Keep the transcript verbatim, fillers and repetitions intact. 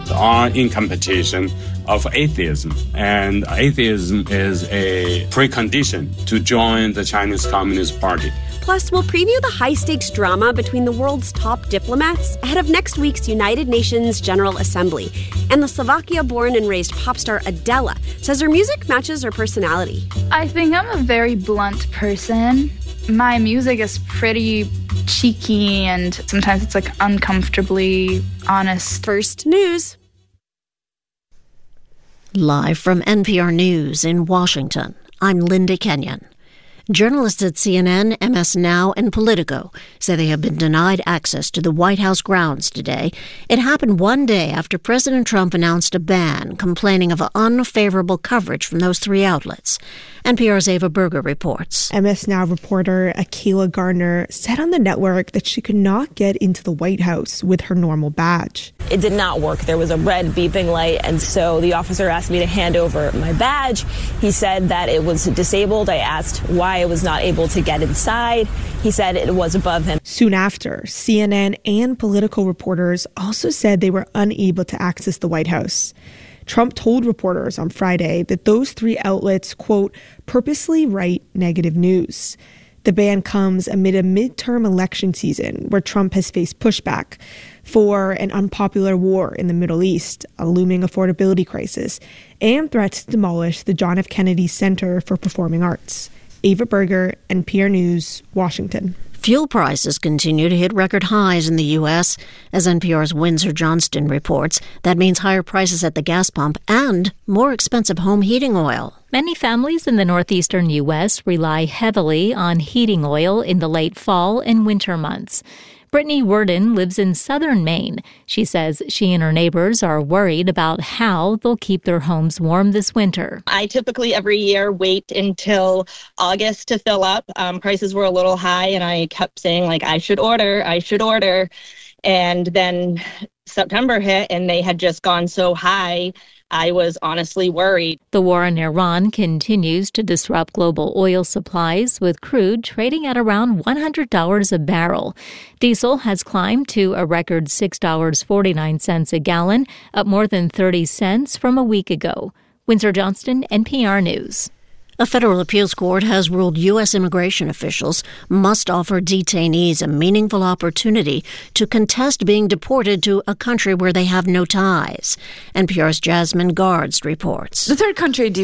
are in competition of atheism. And atheism is a precondition to join the Chinese Communist Party. Plus, we'll preview the high-stakes drama between the world's top diplomats ahead of next week's United Nations General Assembly. And the Slovakia-born and raised pop star Adele says her music matches her personality. I think I'm a very blunt person. My music is pretty cheeky and sometimes it's like uncomfortably honest. First news. Live from N P R News in Washington, I'm Linda Kenyon. Journalists at C N N, M S Now, and Politico say they have been denied access to the White House grounds today. It happened one day after President Trump announced a ban, complaining of unfavorable coverage from those three outlets. N P R's Ava Berger reports. M S Now reporter Akela Gardner said on the network that she could not get into the White House with her normal badge. It did not work. There was a red beeping light, and so the officer asked me to hand over my badge. He said that it was disabled. I asked why I was not able to get inside. He said it was above him. Soon after, C N N and Politico reporters also said they were unable to access the White House. Trump told reporters on Friday that those three outlets, quote, purposely write negative news. The ban comes amid a midterm election season where Trump has faced pushback for an unpopular war in the Middle East, a looming affordability crisis, and threats to demolish the John F. Kennedy Center for Performing Arts. Ava Berger, N P R News, Washington. Fuel prices continue to hit record highs in the U S. As N P R's Windsor Johnston reports, that means higher prices at the gas pump and more expensive home heating oil. Many families in the northeastern U S rely heavily on heating oil in the late fall and winter months. Brittany Worden lives in southern Maine. She says she and her neighbors are worried about how they'll keep their homes warm this winter. I typically every year wait until August to fill up. Um, prices were a little high and I kept saying like, I should order, I should order. And then September hit and they had just gone so high. I was honestly worried. The war in Iran continues to disrupt global oil supplies, with crude trading at around one hundred dollars a barrel. Diesel has climbed to a record six dollars and forty-nine cents a gallon, up more than thirty cents from a week ago. Windsor Johnston, N P R News. A federal appeals court has ruled U S immigration officials must offer detainees a meaningful opportunity to contest being deported to a country where they have no ties. N P R's Jasmine Guards reports. The third country